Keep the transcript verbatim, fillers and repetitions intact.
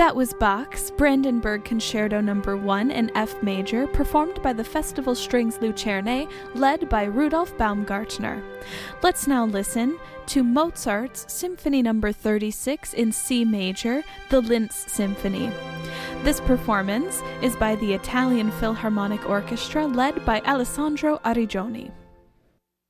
That was Bach's Brandenburg Concerto Number one in F major, performed by the Festival Strings Lucerne, led by Rudolf Baumgartner. Let's now listen to Mozart's Symphony Number thirty-six in C major, the Linz Symphony. This performance is by the Italian Philharmonic Orchestra, led by Alessandro Arrigoni.